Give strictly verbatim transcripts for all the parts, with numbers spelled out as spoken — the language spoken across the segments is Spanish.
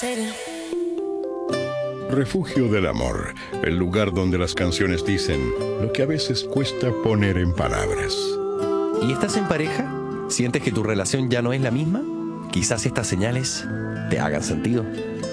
Refugio del amor, el lugar donde las canciones dicen lo que a veces cuesta poner en palabras. ¿Y estás en pareja? ¿Sientes que tu relación ya no es la misma? Quizás estas señales te hagan sentido.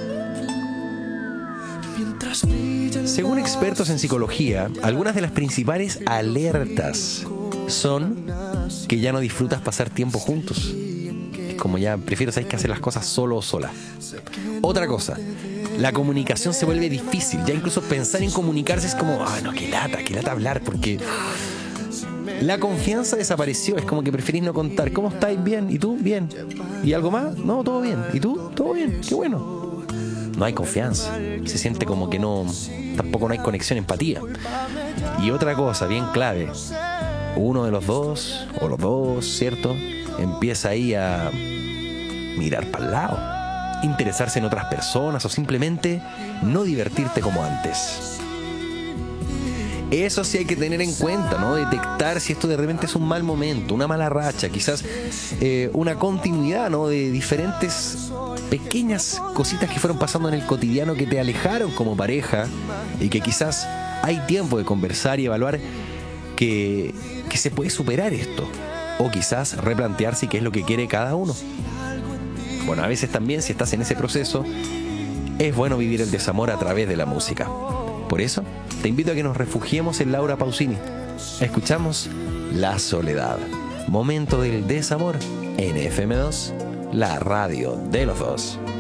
Según expertos en psicología, algunas de las principales alertas son que ya no disfrutas pasar tiempo juntos. Es como ya prefiero, ¿sabes?, que hacer las cosas solo o sola. Otra cosa, la comunicación se vuelve difícil. Ya incluso pensar en comunicarse es como, ah, no, qué lata, qué lata hablar, porque la confianza desapareció. Es como que preferís no contar. ¿Cómo estáis? Bien. ¿Y tú? Bien. ¿Y algo más? No, todo bien. ¿Y tú? Todo bien. Qué bueno. No hay confianza. Se siente como que no, tampoco no hay conexión, empatía. Y otra cosa bien clave, uno de los dos, o los dos, ¿cierto?, empieza ahí a mirar para el lado, interesarse en otras personas o simplemente no divertirte como antes. Eso sí hay que tener en cuenta, ¿no? Detectar si esto de repente es un mal momento, una mala racha, quizás eh, una continuidad, ¿no?, de diferentes pequeñas cositas que fueron pasando en el cotidiano que te alejaron como pareja y que quizás hay tiempo de conversar y evaluar que, que se puede superar esto, o quizás replantearse qué es lo que quiere cada uno. Bueno, a veces también, si estás en ese proceso, es bueno vivir el desamor a través de la música. Por eso, te invito a que nos refugiemos en Laura Pausini. Escuchamos La Soledad, momento del desamor, en F M dos, la radio de los dos.